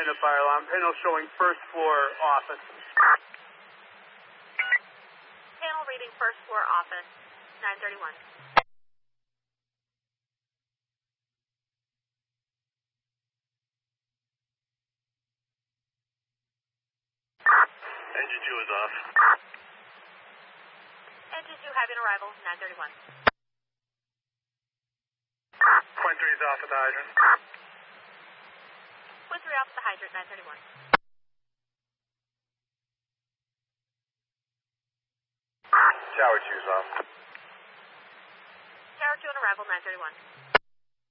the fire alarm. Panel showing first floor office. Panel reading first floor office, 931. Engine 2 is off. Engine 2 having arrival, 931. Point 3 is off at the hydrant. Point 3 off the hydrant, 931. Tower 2 is off. Tower 2 on arrival, 931.